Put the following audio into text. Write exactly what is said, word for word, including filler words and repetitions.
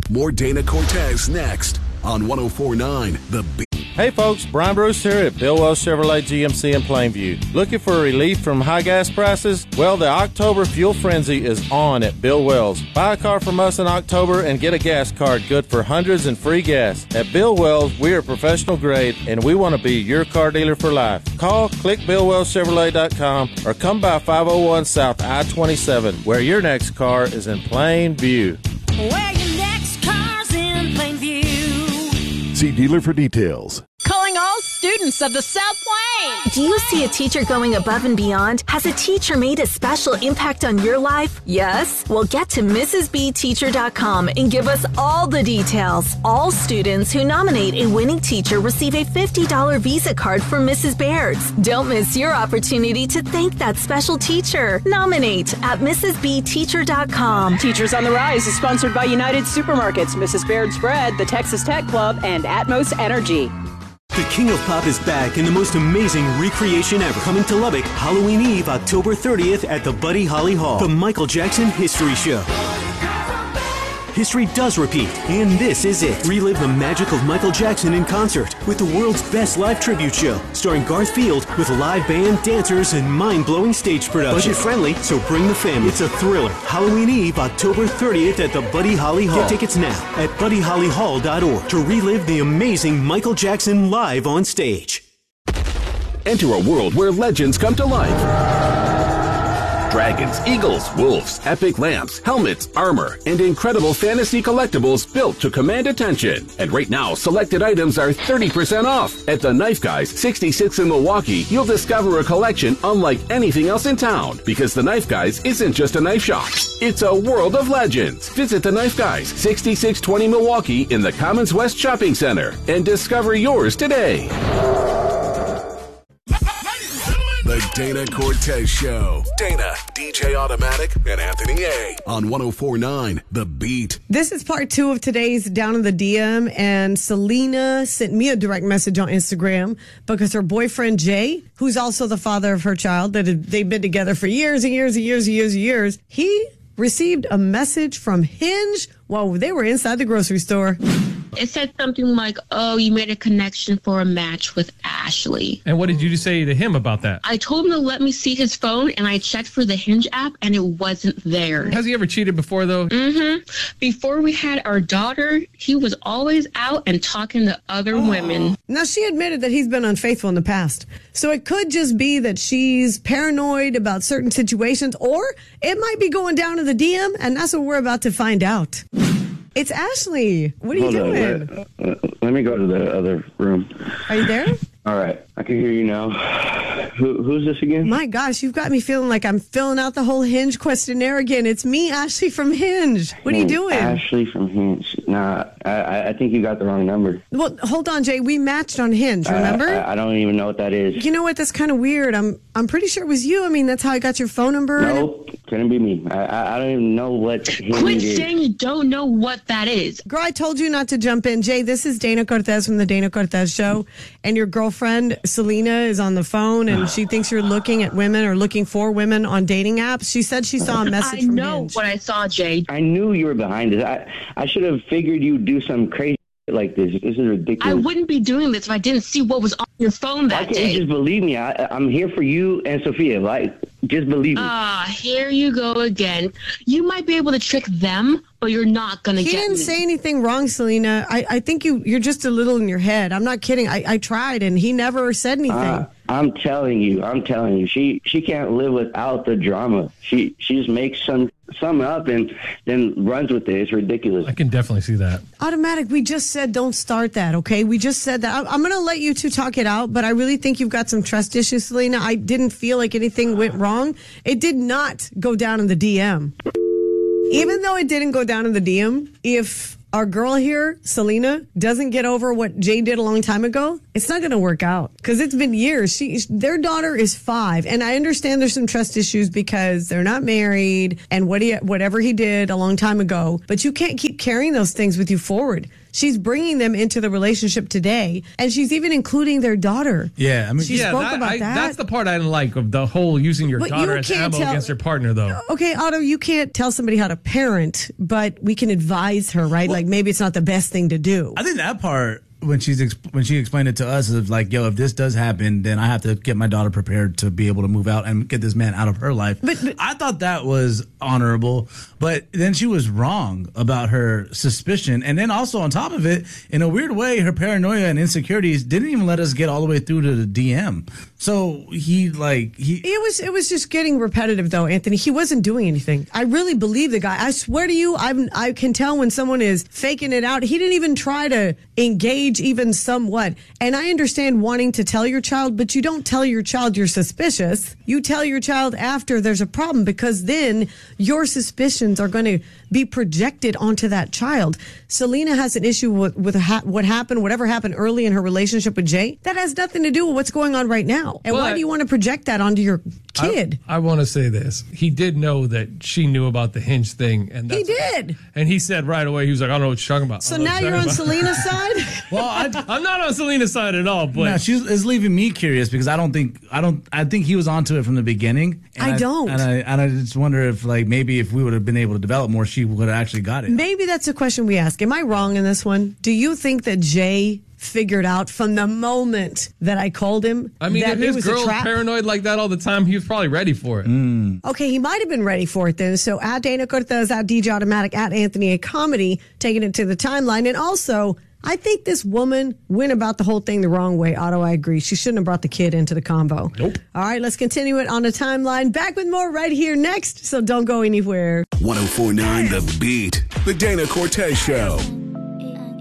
More Dana Cortez next on one oh four point nine The Beat. Hey folks, Brian Bruce here at Bill Wells Chevrolet G M C in Plainview. Looking for relief from high gas prices? Well, the October Fuel Frenzy is on at Bill Wells. Buy a car from us in October and get a gas card good for hundreds and free gas. At Bill Wells, we are professional grade and we want to be your car dealer for life. Call click bill wells chevrolet dot com or come by five oh one South I twenty-seven where your next car is in plain view. Where your next car's in plain view. See dealer for details. Calling all students of the South Plains. Do you see a teacher going above and beyond? Has a teacher made a special impact on your life? Yes? Well, get to Missus B Teacher dot com and give us all the details. All students who nominate a winning teacher receive a fifty dollars Visa card from Missus Baird's. Don't miss your opportunity to thank that special teacher. Nominate at Missus B Teacher dot com. Teachers on the Rise is sponsored by United Supermarkets, Missus Baird's Bread, the Texas Tech Club, and Atmos Energy. The King of Pop is back in the most amazing recreation ever. Coming to Lubbock, Halloween Eve, October thirtieth at the Buddy Holly Hall. The Michael Jackson History Show. History does repeat, and this is it. Relive the magic of Michael Jackson in concert with the world's best live tribute show, starring Garth Field with live band, dancers, and mind-blowing stage production. Budget-friendly, so bring the family. It's a thriller. Halloween Eve, October thirtieth at the Buddy Holly Hall. Get tickets now at buddy holly hall dot org to relive the amazing Michael Jackson live on stage. Enter a world where legends come to life. Dragons, eagles, wolves, epic lamps, helmets, armor, and incredible fantasy collectibles built to command attention. And right now, selected items are thirty percent off. At the Knife Guys, sixty-six in Milwaukee, you'll discover a collection unlike anything else in town. Because the Knife Guys isn't just a knife shop. It's a world of legends. Visit the Knife Guys, sixty-six twenty Milwaukee in the Commons West Shopping Center and discover yours today. The Dana Cortez Show. Dana, D J Automatic, and Anthony A. on one oh four point nine The Beat. This is part two of today's Down in the D M, and Selena sent me a direct message on Instagram because her boyfriend, Jay, who's also the father of her child, that they've been together for years and years and years and years and years, he received a message from Hinge while they were inside the grocery store. It said something like, oh, you made a connection for a match with Ashley. And what did you say to him about that? I told him to let me see his phone, and I checked for the Hinge app, and it wasn't there. Has he ever cheated before, though? Mm-hmm. Before we had our daughter, he was always out and talking to other oh. women. Now, she admitted that he's been unfaithful in the past. So it could just be that she's paranoid about certain situations, or it might be going down to the D M, and that's what we're about to find out. It's Ashley. What are you Hold doing? On, let, uh, let me go to the other room. Are you there? All right. I can hear you now. Who, who's this again? My gosh, you've got me feeling like I'm filling out the whole Hinge questionnaire again. It's me, Ashley from Hinge. What are you doing? Ashley from Hinge. Nah, I, I think you got the wrong number. Well, hold on, Jay. We matched on Hinge, remember? I, I, I don't even know what that is. You know what? That's kind of weird. I'm I'm pretty sure it was you. I mean, that's how I got your phone number. No, couldn't be me. I, I, I don't even know what Hinge Quit is. saying you don't know what that is. Girl, I told you not to jump in. Jay, this is Dana Cortez from the Dana Cortez Show. And your girlfriend, Selena, is on the phone, and she thinks you're looking at women or looking for women on dating apps. She said she saw a message I from know Hinge. what I saw, Jay. I knew you were behind this. I, I should have figured you'd do some crazy like this. This is ridiculous. I wouldn't be doing this if I didn't see what was on your phone that Why can't day. you just believe me? I, I'm here for you and Sophia. Like, just believe me. Ah, here you go again. You might be able to trick them, but you're not going to He get didn't me. say anything wrong, Selena. I, I think you, you're just a little in your head. I'm not kidding. I, I tried, and he never said anything. Uh, I'm telling you, I'm telling you, she she can't live without the drama. She she just makes some some up and then runs with it. It's ridiculous. I can definitely see that. Automatic, we just said don't start that, okay? We just said that. I, I'm going to let you two talk it out, but I really think you've got some trust issues, Selena. I didn't feel like anything went wrong. It did not go down in the D M. Even though it didn't go down in the D M, if our girl here, Selena, doesn't get over what Jay did a long time ago, it's not going to work out because it's been years. She, their daughter is five, and I understand there's some trust issues because they're not married and what he, whatever he did a long time ago. But you can't keep carrying those things with you forward. she's bringing them into the relationship today, and she's even including their daughter. Yeah, I mean, she yeah, spoke that, about I, that. That's the part I didn't like of the whole using your But daughter you as can't ammo tell- against your partner, though. Okay, Otto, you can't tell somebody how to parent, but we can advise her, right? Like maybe it's not the best thing to do. I think that part, when she's ex- when she explained it to us, is like, yo, if this does happen, then I have to get my daughter prepared to be able to move out and get this man out of her life. But, but I thought that was honorable, but then she was wrong about her suspicion, and then also on top of it, in a weird way, her paranoia and insecurities didn't even let us get all the way through to the D M. So he like he It was it was just getting repetitive, though, Anthony. He wasn't doing anything. I really believe the guy. I swear to you, I'm, I can tell when someone is faking it out. He didn't even try to engage even somewhat. And I understand wanting to tell your child, but you don't tell your child you're suspicious. You tell your child after there's a problem, because then your suspicions are going to be projected onto that child. Selena has an issue with, with ha- what happened, whatever happened early in her relationship with Jay. That has nothing to do with what's going on right now. And But- why do you want to project that onto your kid? I, I want to say this. He did know that she knew about the Hinge thing. And He that's, did. And he said right away, he was like, I don't know what you're talking about. So I don't know now what you're on talking about." Selena's side? well, I, I'm not on Selena's side at all, but no, she's is leaving me curious because I don't think I don't I think he was onto it from the beginning. And I don't. and I and I just wonder if like maybe if we would have been able to develop more, she would have actually got it. Maybe that's a question we ask. Am I wrong in this one? Do you think that Jay figured out from the moment that I called him I mean, that if it his was a girl's trap? paranoid like that all the time, he was probably ready for it. Mm. Okay, he might have been ready for it then. So at Dana Cortez, at D J Automatic, at Anthony A Comedy, taking it to the timeline. And also, I think this woman went about the whole thing the wrong way. Otto, I agree. She shouldn't have brought the kid into the combo. Nope. All right, let's continue it on the timeline. Back with more right here next, so don't go anywhere. ten forty-nine The Beat. The Dana Cortez Show.